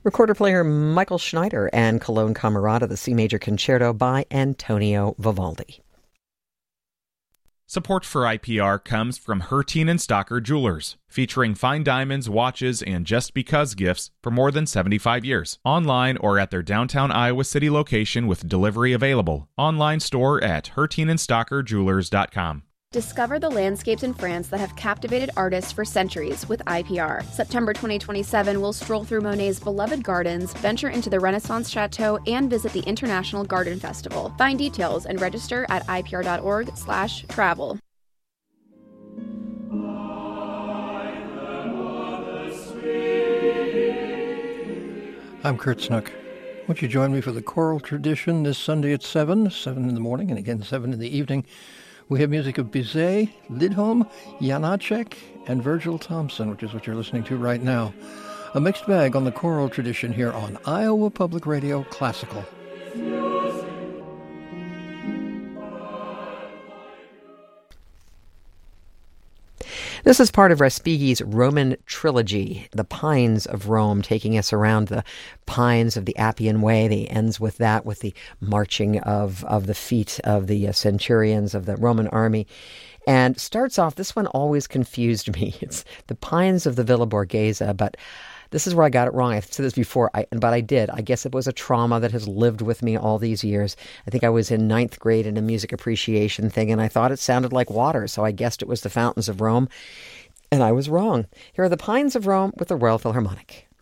Recorder-player Michael Schneider and Cologne Camerata, the C Major Concerto by Antonio Vivaldi. Support for IPR comes from Hertine and Stocker Jewelers, featuring fine diamonds, watches, and just because gifts for more than 75 years. Online or at their downtown Iowa City location with delivery available. Online store at hertineandstockerjewelers.com. Discover the landscapes in France that have captivated artists for centuries with IPR. September 2027, we'll stroll through Monet's beloved gardens, venture into the Renaissance Chateau, and visit the International Garden Festival. Find details and register at ipr.org/travel. I'm Kurt Snook. Won't you join me for the choral tradition this Sunday at 7 in the morning, and again 7 in the evening? We have music of Bizet, Lidholm, Janacek, and Virgil Thompson, which is what you're listening to right now. A mixed bag on the choral tradition here on Iowa Public Radio Classical. This is part of Respighi's Roman trilogy, The Pines of Rome, taking us around the pines of the Appian Way. He ends with that, with the marching of the feet of the centurions of the Roman army. And starts off, this one always confused me. It's the pines of the Villa Borghese, but this is where I got it wrong. I've said this before, but I did. I guess it was a trauma that has lived with me all these years. I think I was in 9th grade in a music appreciation thing, and I thought it sounded like water, so I guessed it was the Fountains of Rome, and I was wrong. Here are the Pines of Rome with the Royal Philharmonic.